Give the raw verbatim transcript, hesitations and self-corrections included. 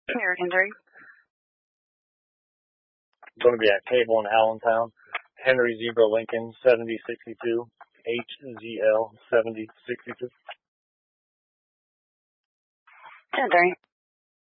Here, Henry. Going to be at Cable in Allentown. Henry Zebra Lincoln, seventy sixty-two. H Z L, seventy sixty-two. Henry.